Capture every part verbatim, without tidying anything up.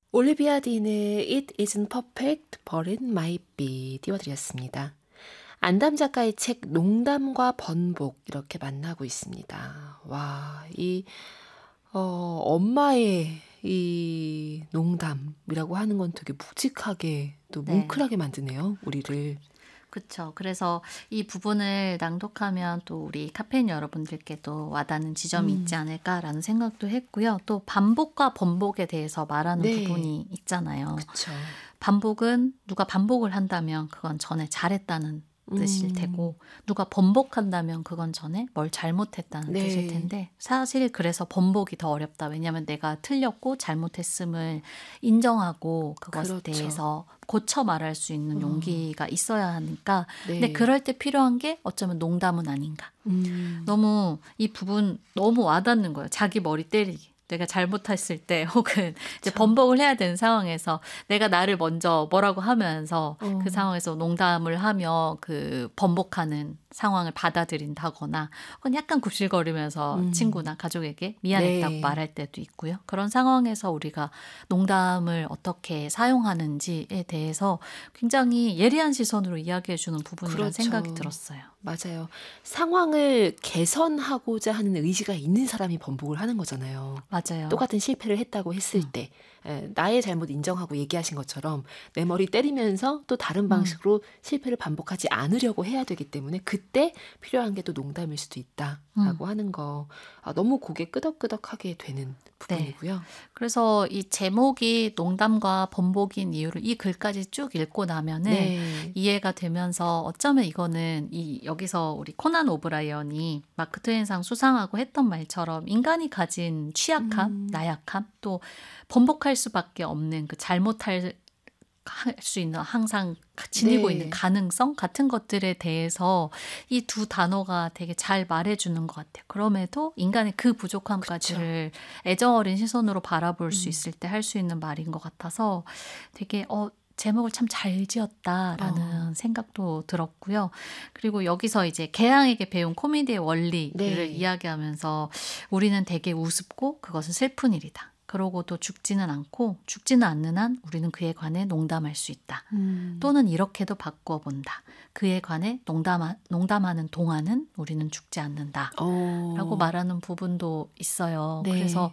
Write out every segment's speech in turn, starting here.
올리비아 딘의 It Isn't Perfect, But It Might Be 띄워드렸습니다. 안담 작가의 책 농담과 번복 이렇게 만나고 있습니다. 와, 이 어, 엄마의 이 농담이라고 하는 건 되게 묵직하게 또 네. 뭉클하게 만드네요, 우리를. 그쵸. 그래서 이 부분을 낭독하면 또 우리 카페인 여러분들께도 와닿는 지점이 음. 있지 않을까라는 생각도 했고요. 또 반복과 번복에 대해서 말하는 네. 부분이 있잖아요. 그쵸. 반복은 누가 반복을 한다면 그건 전에 잘했다는 뜻일 음. 테고 누가 번복한다면 그건 전에 뭘 잘못했다는 네. 뜻일 텐데 사실 그래서 번복이 더 어렵다. 왜냐하면 내가 틀렸고 잘못했음을 인정하고 그것에 그렇죠. 대해서 고쳐 말할 수 있는 어. 용기가 있어야 하니까 근데 네. 그럴 때 필요한 게 어쩌면 농담은 아닌가. 음. 너무 이 부분 너무 와닿는 거예요. 자기 머리 때리기. 내가 잘못했을 때 혹은 이제 번복을 해야 되는 상황에서 내가 나를 먼저 뭐라고 하면서 어. 그 상황에서 농담을 하며 그 번복하는 상황을 받아들인다거나 혹은 약간 굽실거리면서 음. 친구나 가족에게 미안했다고 네. 말할 때도 있고요. 그런 상황에서 우리가 농담을 어떻게 사용하는지에 대해서 굉장히 예리한 시선으로 이야기해 주는 부분이라는 그렇죠. 생각이 들었어요. 맞아요. 상황을 개선하고자 하는 의지가 있는 사람이 번복을 하는 거잖아요. 맞아요. 똑같은 실패를 했다고 했을 음. 때 에, 나의 잘못 인정하고 얘기하신 것처럼 내 머리 때리면서 또 다른 음. 방식으로 실패를 반복하지 않으려고 해야 되기 때문에 그때 필요한 게 또 농담일 수도 있다라고 음. 하는 거 아, 너무 고개 끄덕끄덕하게 되는 부분이고요. 그래서 이 제목이 농담과 번복인 이유를 이 글까지 쭉 읽고 나면은 네. 이해가 되면서 어쩌면 이거는 이 여기서 우리 코난 오브라이언이 마크 트웨인상 수상하고 했던 말처럼 인간이 가진 취약함, 음. 나약함, 또 번복할 수밖에 없는 그 잘못할 할 수 있는 항상 지니고 네. 있는 가능성 같은 것들에 대해서 이 두 단어가 되게 잘 말해주는 것 같아요. 그럼에도 인간의 그 부족함까지를 애정 어린 시선으로 바라볼 수 음. 있을 때 할 수 있는 말인 것 같아서 되게 어 제목을 참 잘 지었다라는 어. 생각도 들었고요. 그리고 여기서 이제 개항에게 배운 코미디의 원리를 네. 이야기하면서 우리는 되게 우습고 그것은 슬픈 일이다. 그러고도 죽지는 않고 죽지는 않는 한 우리는 그에 관해 농담할 수 있다. 음. 또는 이렇게도 바꾸어 본다. 그에 관해 농담하, 농담하는 동안은 우리는 죽지 않는다. 어. 라고 말하는 부분도 있어요. 네. 그래서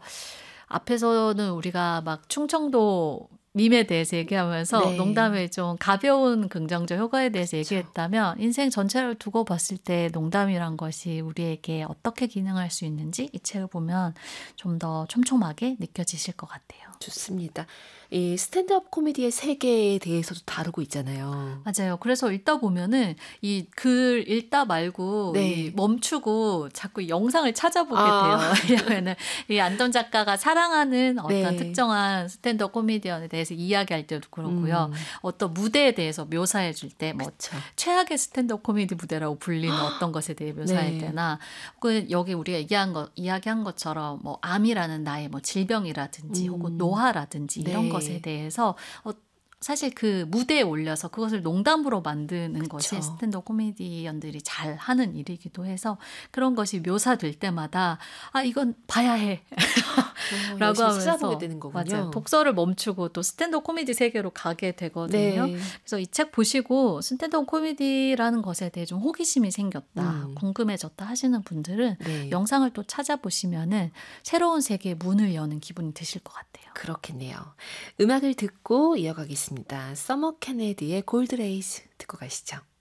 앞에서는 우리가 막 충청도 밈에 대해서 얘기하면서 네. 농담의 좀 가벼운 긍정적 효과에 대해서 그쵸. 얘기했다면 인생 전체를 두고 봤을 때 농담이란 것이 우리에게 어떻게 기능할 수 있는지 이 책을 보면 좀 더 촘촘하게 느껴지실 것 같아요. 좋습니다. 이 스탠드업 코미디의 세계에 대해서도 다루고 있잖아요. 맞아요. 그래서 읽다 보면은 이 글 읽다 말고 네. 이 멈추고 자꾸 영상을 찾아보게 아. 돼요. 왜냐면은 이 안동 작가가 사랑하는 어떤 네. 특정한 스탠드업 코미디언에 대해서 이야기할 때도 그렇고요. 음. 어떤 무대에 대해서 묘사해 줄 때 뭐 그쵸. 최악의 스탠드업 코미디 무대라고 불리는 어떤 것에 대해 묘사할 네. 때나 혹은 여기 우리가 얘기한 것 이야기한 것처럼 뭐 암이라는 나의 뭐 질병이라든지 음. 혹은 노화라든지 이런 네. 것에 대해서 어, 사실 그 무대에 올려서 그것을 농담으로 만드는 것이 그쵸. 스탠드업 코미디언들이 잘 하는 일이기도 해서 그런 것이 묘사될 때마다 아 이건 봐야 해 어, 라고 열심히 하면서 찾아보게 되는 거군요. 맞아요. 독서를 멈추고 또 스탠드업 코미디 세계로 가게 되거든요. 네. 그래서 이 책 보시고 스탠드업 코미디라는 것에 대해 좀 호기심이 생겼다, 음. 궁금해졌다 하시는 분들은 네. 영상을 또 찾아보시면은 새로운 세계의 문을 여는 기분이 드실 것 같아요. 그렇겠네요. 음악을 듣고 이어가겠습니다. 서머 케네디의 골드레이스 듣고 가시죠.